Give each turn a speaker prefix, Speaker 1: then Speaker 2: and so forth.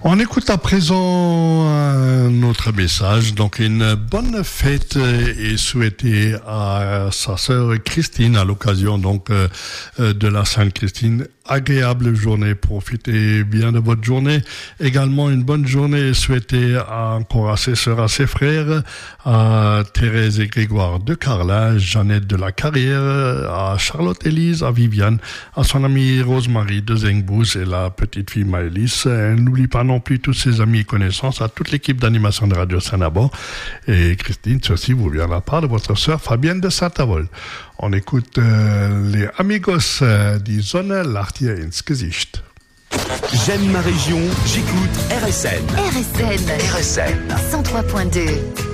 Speaker 1: On écoute à présent un autre message. Donc, une bonne fête est souhaitée à sa sœur Christine à l'occasion donc de la Sainte Christine. Agréable journée, profitez bien de votre journée. Également une bonne journée est souhaitée encore à ses sœurs, à ses frères, à Thérèse et Grégoire de Carlin, Jeannette de la Carrière, à Charlotte Élise, à Viviane, à son amie Rosemary de Zengbous et la petite fille Maëlys. Elle n'oublie pas non plus tous ses amis et connaissances, à toute l'équipe d'animation de Radio Saint-Nabon. Et Christine, ceci vous vient de la part de votre sœur Fabienne de Saint-Avold. On écoute les Amigos die Sonne lacht ihr ins Gesicht.
Speaker 2: J'aime ma région, j'écoute RSN.
Speaker 3: RSN 103.2.